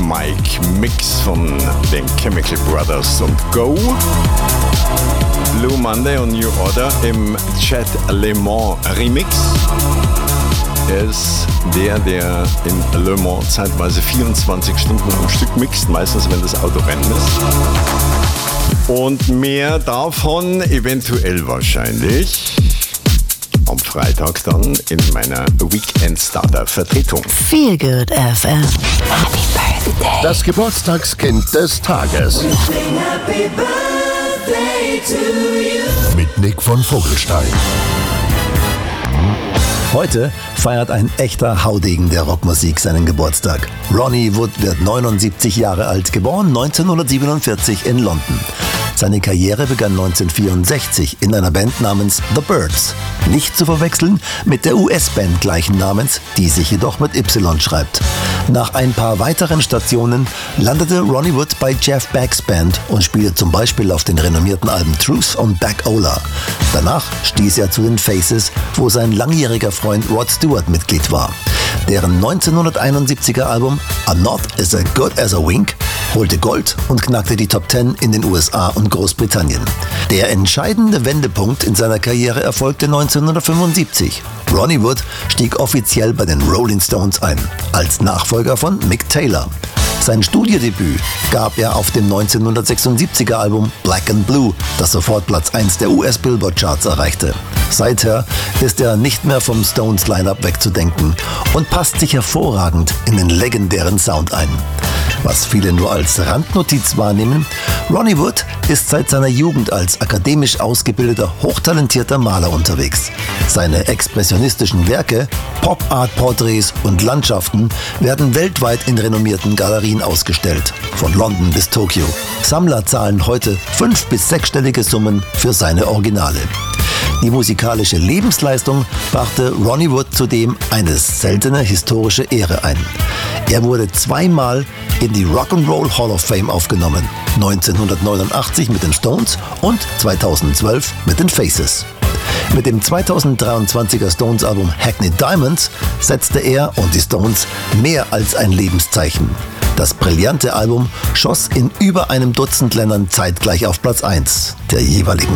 Mike Mix von den Chemical Brothers und Go. Blue Monday und New Order im Chet Le Mans Remix. Er ist der in Le Mans zeitweise 24 Stunden am Stück mixt, meistens wenn das Auto rennen ist. Und mehr davon eventuell wahrscheinlich am Freitag dann in meiner Weekend Starter Vertretung. Feel Good FM. Happy Birthday. Das Geburtstagskind des Tages. Happy birthday to you. Mit Nick von Vogelstein. Heute feiert ein echter Haudegen der Rockmusik seinen Geburtstag. Ronnie Wood wird 79 Jahre alt, geboren 1947 in London. Seine Karriere begann 1964 in einer Band namens The Byrds. Nicht zu verwechseln mit der US-Band gleichen Namens, die sich jedoch mit Y schreibt. Nach ein paar weiteren Stationen landete Ronnie Wood bei Jeff Beck's Band und spielte zum Beispiel auf den renommierten Alben Truth und Back Ola. Danach stieß er zu den Faces, wo sein langjähriger Freund Rod Stewart Mitglied war. Deren 1971er Album I'm Not As Good As A Wink holte Gold und knackte die Top 10 in den USA und Großbritannien. Der entscheidende Wendepunkt in seiner Karriere erfolgte 1975. Ronnie Wood stieg offiziell bei den Rolling Stones ein, als Nachfolger von Mick Taylor. Sein Studiodebüt gab er auf dem 1976er Album Black and Blue, das sofort Platz 1 der US-Billboard-Charts erreichte. Seither ist er nicht mehr vom Stones-Line-Up wegzudenken und passt sich hervorragend in den legendären Sound ein. Was viele nur als Randnotiz wahrnehmen, Ronnie Wood ist seit seiner Jugend als akademisch ausgebildeter, hochtalentierter Maler unterwegs. Seine expressionistischen Werke, Pop-Art-Porträts und Landschaften werden weltweit in renommierten Galerien ausgestellt, von London bis Tokio. Sammler zahlen heute 5- bis 6-stellige Summen für seine Originale. Die musikalische Lebensleistung brachte Ronnie Wood zudem eine seltene historische Ehre ein. Er wurde zweimal in die Rock'n'Roll Hall of Fame aufgenommen, 1989 mit den Stones und 2012 mit den Faces. Mit dem 2023er Stones-Album Hackney Diamonds setzte er und die Stones mehr als ein Lebenszeichen. Das brillante Album schoss in über einem Dutzend Ländern zeitgleich auf Platz 1 der jeweiligen